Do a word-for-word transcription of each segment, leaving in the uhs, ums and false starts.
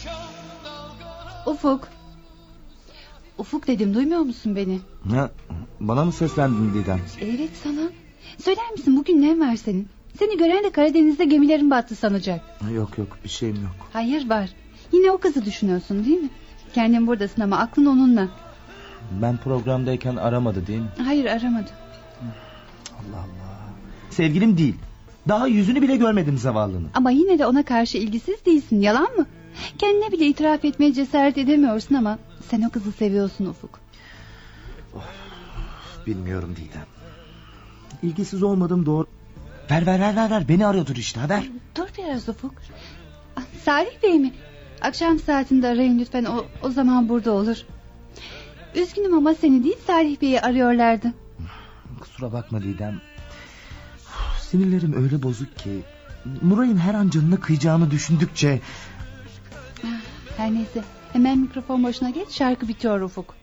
Ufuk. Ufuk dedim, duymuyor musun beni? Ha, bana mı seslendin Didem? Evet, sana. Söyler misin bugün ne var senin? Seni gören de Karadeniz'de gemilerin battı sanacak. Yok yok, bir şeyim yok. Hayır, var. Yine o kızı düşünüyorsun değil mi? Kendin buradasın ama aklın onunla. Ben programdayken aramadı değil mi? Hayır, aramadı. Allah Allah. Sevgilim değil. Daha yüzünü bile görmedim zavallının. Ama yine de ona karşı ilgisiz değilsin, yalan mı? Kendine bile itiraf etmeye cesaret edemiyorsun ama sen o kızı seviyorsun Ufuk. Of, bilmiyorum Didem. İlgisiz olmadım doğru. Ver ver ver ver ver. Beni arıyordur işte, ver. Dur biraz Ufuk. Ah, Salih Bey mi? Akşam saatinde arayın lütfen, o, o zaman burada olur. Üzgünüm ama seni değil Salih Bey'i arıyorlardı. Kusura bakma Didem. Sinirlerim öyle bozuk ki Nuray'ın her an canına kıyacağını düşündükçe... Her neyse, hemen mikrofon başına geç, şarkı bitiyor Ufuk.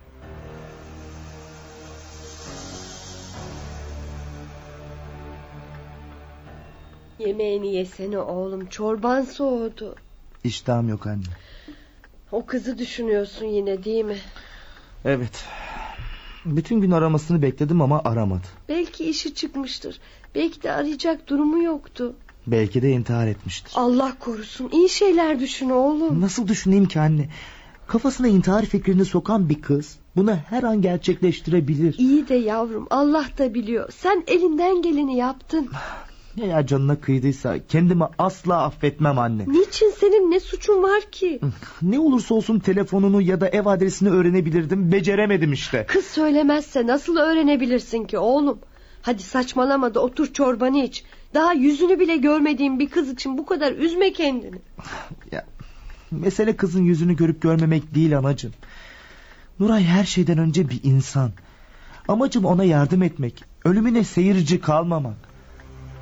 Yemeğini yesene oğlum, çorban soğudu. İştahım yok anne. O kızı düşünüyorsun yine değil mi? Evet. Bütün gün aramasını bekledim ama aramadı. Belki işi çıkmıştır. Belki de arayacak durumu yoktu. Belki de intihar etmiştir. Allah korusun, iyi şeyler düşün oğlum. Nasıl düşüneyim ki anne? Kafasına intihar fikrini sokan bir kız bunu her an gerçekleştirebilir. İyi de yavrum, Allah da biliyor. Sen elinden geleni yaptın. Eğer canına kıydıysa kendimi asla affetmem anne. Niçin, senin ne suçun var ki? Ne olursa olsun telefonunu ya da ev adresini öğrenebilirdim. Beceremedim işte. Kız söylemezse nasıl öğrenebilirsin ki oğlum? Hadi saçmalama da otur çorbanı iç. Daha yüzünü bile görmediğin bir kız için bu kadar üzme kendini. Ya, mesele kızın yüzünü görüp görmemek değil anacığım. Nuray her şeyden önce bir insan. Amacım ona yardım etmek. Ölümüne seyirci kalmamak.